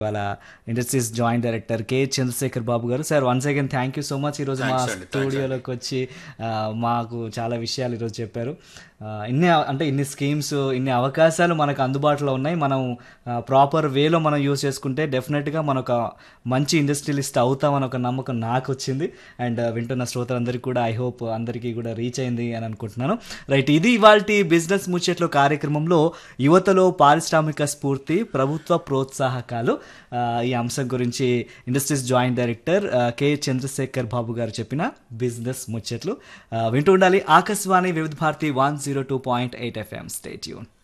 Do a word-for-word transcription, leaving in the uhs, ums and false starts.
వాళ్ళ industries joint director K Chandrasekhar బాబు గారు. Sir once again thank you so much ఈరోజు మా థ్యాంక్స్ అండి థ్యాంక్స్ అండి స్టూడియోలోకి వచ్చి ఆ, మాకు చాలా విషయాలు ఈరోజు చెప్పారు. ఆ, ఇన్ని అవ- అంటే ఇన్ని స్కీమ్స్ ఇన్ని అవకాశాలు మనకు అందుబాటులో ఉన్నాయి. మనం ప్రాపర్ వేలో మనం యూజ్ చేసుకుంటే డెఫినెట్గా మనం ఒక మంచి ఇండస్ట్రియలిస్ట్ అవుతామని ఒక నమ్మకం నాకు వచ్చింది. అండ్ వింటున్న శ్రోతలందరికీ కూడా ఐ హోప్ అందరికీ కూడా రీచ్ అయింది అని అనుకుంటున్నాను. రైట్, ఇది ఇవాల్టి బిజినెస్ ముచ్చట్లు కార్యక్రమంలో యువతలో పారిశ్రామిక స్ఫూర్తి ప్రభుత్వ ప్రోత్సాహకాలు, ఆ, ఈ అంశం గురించి ఇండస్ట్రీస్ జాయింట్ డైరెక్టర్ ఆ, కె చంద్రశేఖర్ బాబు గారు చెప్పిన బిజినెస్ ముచ్చట్లు. ఆ, వింటూ ఉండాలి ఆకాశవాణి వివిధ Bharati one zero two point eight FM. Stay tune.